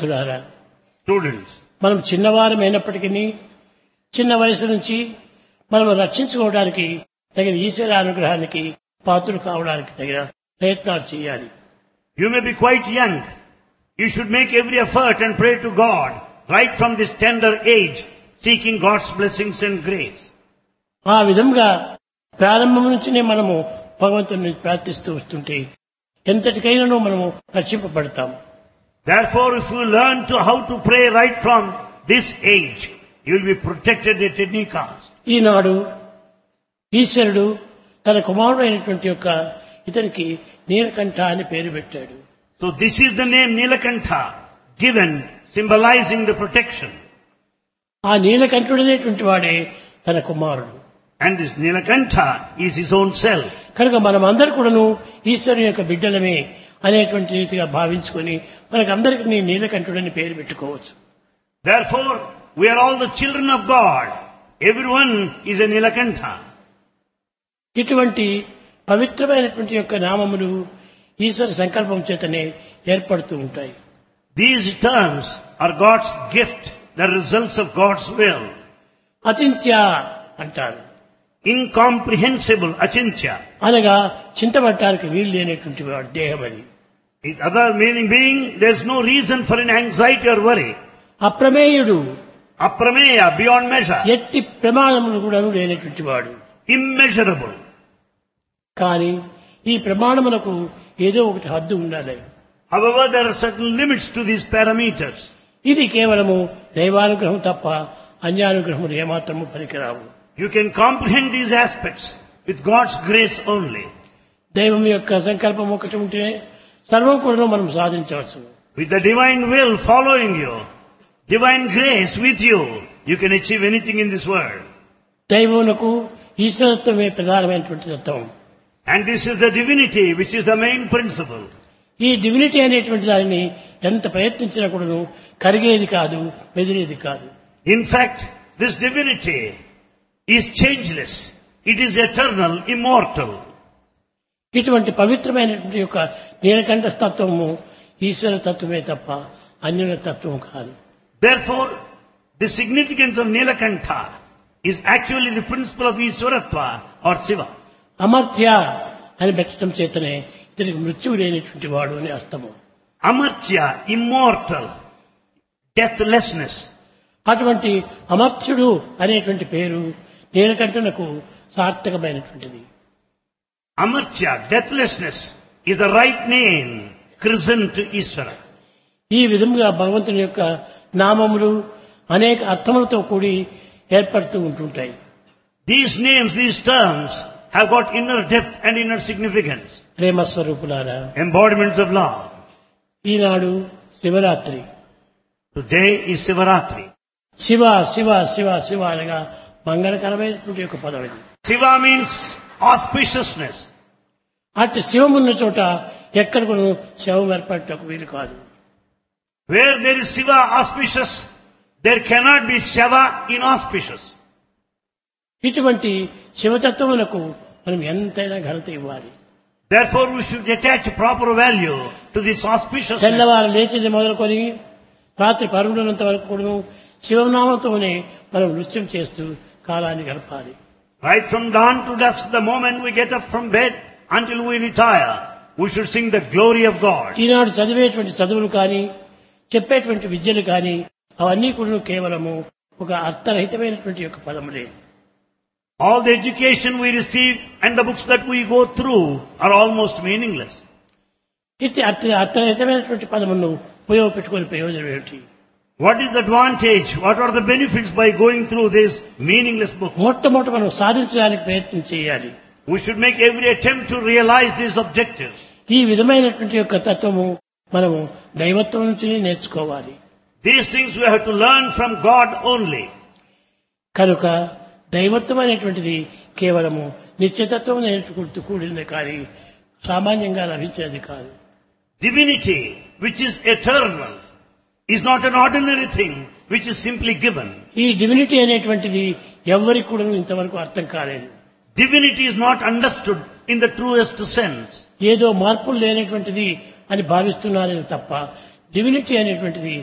విద్యార్థులారా, Students, మనం చిన్నవారమైనప్పటికీ చిన్న వయసు నుంచి మనం రక్షించుకోవడానికి తగిన ఈశ్వర అనుగ్రహానికి పాత్రలు కావడానికి తగిన ప్రయత్నాలు చేయాలి. you may be quite young. You should make every effort and pray to God right from this tender age, seeking God's blessings and grace. ఆ విధంగా ప్రారంభం నుంచినే మనము భగవంతుని ప్రార్థిస్తూ వస్తుంటే ఎంతటికైనా మనము రక్షింపబడతాం. Therefore, if you learn to how to pray right from this age, you will be protected at any cost. ఈనాడు ఈశ్వరుడు తన కుమారుడు అయినటువంటి యొక్క ఇతనికి నీలకంఠ అని పేరు పెట్టాడు. So this is the name Nilakantha, given symbolizing the protection. ఆ నీలకంఠుడనేటువంటి వాడే తన కుమారుడు. And this Nilakantha is his own self. కనుక మనం అందరూ కూడాను ఈశ్వరుని యొక్క బిడ్డలమే అనేటువంటి రీతిగా భావించుకొని మనకందరికీ నీలకంఠుడని పేరు పెట్టుకోవచ్చు. Therefore, we are all the children of God. Everyone is a Nilakantha. ఇటువంటి పవిత్రమైనటువంటి యొక్క నామములు ఈశ్వర సంకల్పం చేతనే ఏర్పడుతూ ఉంటాయి. These terms are God's gift, the results of God's will. అచింత్య అంటారు. Incomprehensible, achintya. అనగా చింతపడటానికి వీలు లేనటువంటి వాడు దేహం అది. Its other meaning being, there's no reason for an anxiety or worry. అప్రమేయుడు, Aprameya, beyond measure. ఎట్టి ప్రమాణములు కూడా లేనటువంటి వాడు. Immeasurable. కానీ ఈ ప్రమాణములకు ఏదో ఒకటి హద్దు ఉండాలి. However, there are certain limits to these parameters. ఇది కేవలము దైవానుగ్రహం తప్ప అన్యానుగ్రహములు ఏమాత్రము పనికిరావు. You can comprehend these aspects with God's grace only. దైవం యొక్క సంకల్పం ఒకటి ఉంటే సర్వం కూడా మనం సాధించవచ్చు. With the divine will following you, divine grace with you, you can achieve anything in this world. దైవమునకు ఈశ్వరత్వమే ప్రధానమైనటువంటి తత్వం. And this is the divinity which is the main principle. ఈ డివినిటీ అనేటువంటి దానిని ఎంత ప్రయత్నించినా కూడాను కరిగేది కాదు, మెదిలేది కాదు. In fact, this divinity is changeless. It is eternal, immortal. ఇటువంటి పవిత్రమైనటువంటి యొక్క నీలకంఠ తత్వము ఈశ్వర తత్వమే తప్ప అన్యుల తత్వం కాదు. Therefore, the significance of Nilakantha is actually the principle of Iswaratva or Shiva. Amartya అని పెట్టడం చేతనే ఇతనికి మృత్యువు లేనటువంటి వాడు అని అర్థము. Amartya, immortal, deathlessness. అటువంటి అమర్త్యుడు అనేటువంటి పేరు నీలకంఠునకు సార్థకమైనటువంటిది. Amartya, deathlessness, is the right name christened to Iswara. ఈ విధంగా భగవంతుని యొక్క నామములు అనేక అర్థములతో కూడి ఏర్పడుతూ ఉంటుంటాయి. These names, these terms have got inner depth and inner significance. ప్రేమస్వరూపులారా, Embodiments of love. Eenadu Shivaratri. Today is Sivaratri. Shiva Shiva Shiva Shiva అనగా మంగళకరమైనటువంటి యొక్క పదం ఇది. Shiva means auspiciousness. అటు శివమున్న చోట ఎక్కడ కూడా శవం ఏర్పడటకు వీలు కాదు. Where there is Shiva auspicious, there cannot be Shava inauspicious. ఇటువంటి శివతత్వమునకు మనం ఎంతైనా ఘనత ఇవ్వాలి. Therefore, we should attach proper value to this auspiciousness. తెల్లవారు లేచింది మొదలుకొని రాత్రి పరుగునంత వరకు కూడా శివనామంతోనే మనం నృత్యం చేస్తూ కాలాన్ని గడపాలి. Right from dawn to dusk, the moment we get up from bed until we retire, we should sing the glory of God. ఈనాడు చదివేటువంటి చదువులు కానీ చెప్పేటువంటి విద్యలు కానీ అవన్నీ కూడా కేవలము ఒక అర్థరహితమైనటువంటి యొక్క పదములే. All the education we receive and the books that we go through are almost meaningless. ఇట్టి అర్థరహితమైనటువంటి పదమును ఉపయోగపెట్టుకునే ప్రయోజనం ఏమిటి? What is the advantage? What are the benefits by going through this meaningless book? మొట్టమొదట మనం సాధించడానికి ప్రయత్నం చేయాలి. We should make every attempt to realize these objectives. ఈ విధమైనటువంటి యొక్క తత్వము మనము దైవత్వం నుంచి నేర్చుకోవాలి. These things we have to learn from God only. కనుక దైవత్వం అనేటువంటిది కేవలము నిత్యతత్వం నేర్చుకుంటూ కూడింది కానీ సామాన్యంగా లభించేది కాదు. Divinity, which is eternal, is not an ordinary thing which is simply given. ఈ డివినిటీ అనేటువంటిది ఎవరికి కూడా ఇంతవరకు అర్థం కాలేదు. Divinity is not understood in the truest sense. ఏదో మార్పులు లేనటువంటిది అని భావిస్తున్నారని తప్ప డివినిటీ అనేటువంటిది